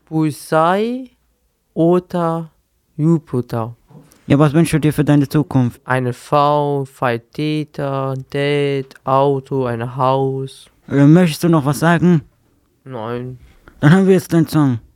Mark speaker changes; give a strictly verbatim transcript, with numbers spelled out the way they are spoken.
Speaker 1: Bullseye oder Jupiter.
Speaker 2: Ja, was wünschst du dir für deine Zukunft?
Speaker 1: Eine Frau, zwei Täter, Date, Auto, ein Haus.
Speaker 2: Äh, möchtest du noch was sagen?
Speaker 1: Nein.
Speaker 2: Dann haben wir jetzt den Song.